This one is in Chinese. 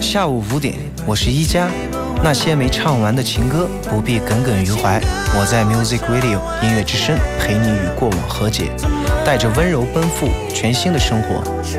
下午5点，我是一加。那些没唱完的情歌不必耿耿于怀，我在 Music Radio 音乐之声陪你与过往和解，带着温柔奔赴全新的生活。